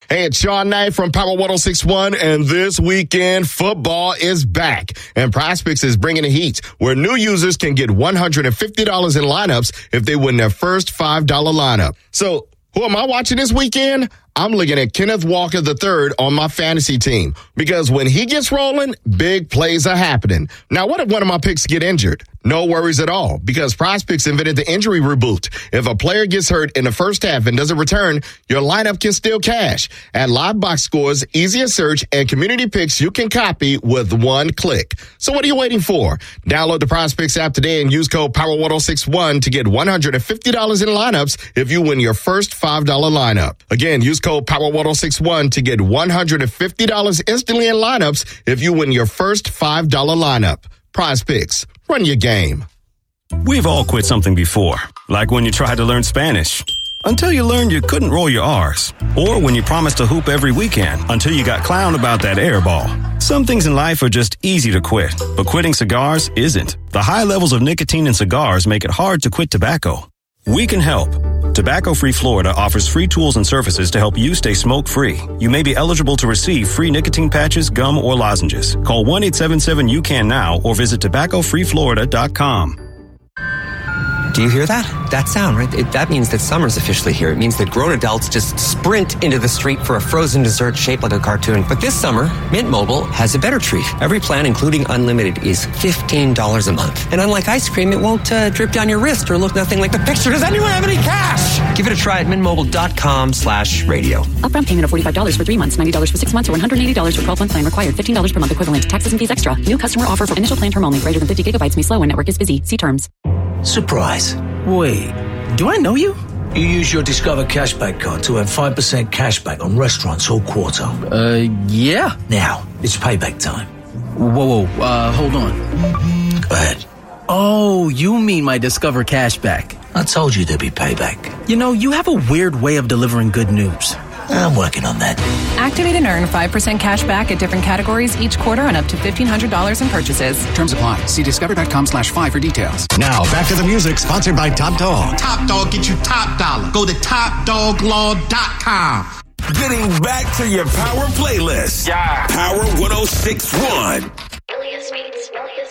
Hey, it's Sean Knight from Power 106.1, and this weekend, football is back. And PrizePicks is bringing the heat, where new users can get $150 in lineups if they win their first $5 lineup. So, who am I watching this weekend? I'm looking at Kenneth Walker III on my fantasy team, because when he gets rolling, big plays are happening. Now, what if one of my picks get injured? No worries at all, because PrizePicks invented the injury reboot. If a player gets hurt in the first half and doesn't return, your lineup can still cash. Add live box scores, easier search, and community picks you can copy with one click. So what are you waiting for? Download the PrizePicks app today and use code POWER1061 to get $150 in lineups if you win your first $5 lineup. Again, use code POWER1061 to get $150 instantly in lineups if you win your first $5 lineup. PrizePicks. Run your game. We've all quit something before, like when you tried to learn Spanish, until you learned you couldn't roll your R's, or when you promised to hoop every weekend until you got clowned about that air ball. Some things in life are just easy to quit, but quitting cigars isn't. The high levels of nicotine in cigars make it hard to quit tobacco. We can help. Tobacco Free Florida offers free tools and services to help you stay smoke-free. You may be eligible to receive free nicotine patches, gum, or lozenges. Call 1-877-YOU-CAN now or visit tobaccofreeflorida.com. Do you hear that? That sound, right? That means that summer's officially here. It means that grown adults just sprint into the street for a frozen dessert shaped like a cartoon. But this summer, Mint Mobile has a better treat. Every plan, including unlimited, is $15 a month. And unlike ice cream, it won't drip down your wrist or look nothing like the picture. Does anyone have any cash? Give it a try at mintmobile.com/radio. Upfront payment of $45 for 3 months, $90 for 6 months, or $180 for 12-month plan required. $15 per month equivalent. Taxes and fees extra. New customer offer for initial plan term only. Greater than 50 gigabytes may slow when network is busy. See terms. Surprise. Wait, do I know you? You use your Discover Cashback card to earn 5% cashback on restaurants all quarter. Yeah. Now, it's payback time. Whoa, hold on. Go ahead. Oh, you mean my Discover Cashback. I told you there'd be payback. You know, you have a weird way of delivering good news. I'm working on that. Activate and earn 5% cash back at different categories each quarter on up to $1,500 in purchases. Terms apply. See discover.com/5 for details. Now, back to the music, sponsored by Top Dog. Top Dog get you top dollar. Go to TopDogLaw.com. Getting back to your power playlist. Yeah. Power 106.1.